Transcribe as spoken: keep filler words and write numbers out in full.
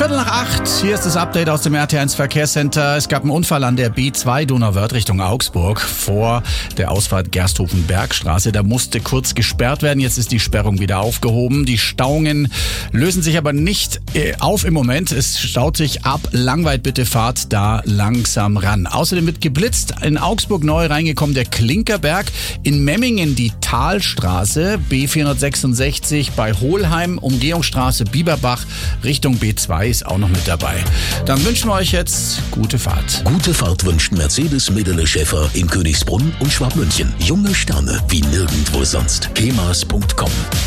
Viertel nach acht, hier ist das Update aus dem R T eins Verkehrscenter. Es gab einen Unfall an der B zwei Donauwörth Richtung Augsburg vor der Ausfahrt Gersthofen-Bergstraße. Da musste kurz gesperrt werden, jetzt ist die Sperrung wieder aufgehoben. Die Stauungen lösen sich aber nicht äh, auf im Moment. Es staut sich ab. Langweit bitte fahrt da langsam ran. Außerdem wird geblitzt. In Augsburg neu reingekommen der Klinkerberg. In Memmingen die Talstraße, B vierhundertsechsundsechzig bei Hohlheim, Umgehungsstraße Bieberbach Richtung B zwei ist auch noch mit dabei. Dann wünschen wir euch jetzt gute Fahrt. Gute Fahrt wünscht Mercedes Medele Schäfer in Königsbrunn und Schwabmünchen. Junge Sterne wie nirgendwo sonst. kemas punkt com